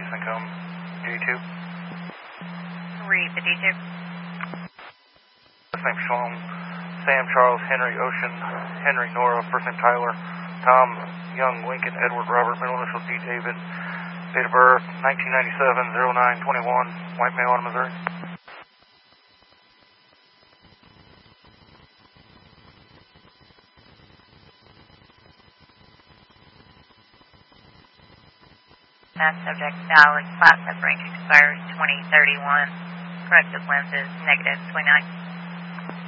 and come D2. Read the D2. First name Shalom, Sam, Charles, Henry, Ocean, Henry, Nora, first name Tyler, Tom, Young, Lincoln, Edward, Robert, middle initial D. David, date of birth 1997-09-21, white male out of Missouri. That subject valid, class of range expires 2031. Corrective lenses, -29.